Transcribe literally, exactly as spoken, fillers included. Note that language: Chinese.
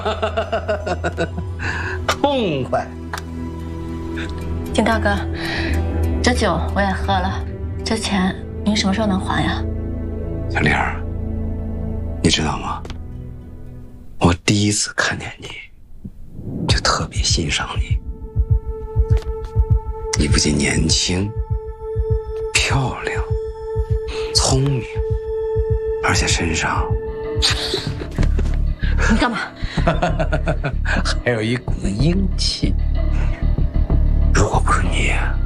痛快。 金大哥，这酒我也喝了，这钱您什么时候能还呀？ 小玲儿，你知道吗？我第一次看见你，就特别欣赏你。你不仅年轻、漂亮、聪明，而且身上你干嘛？ 还有一股子英气。如果不是你，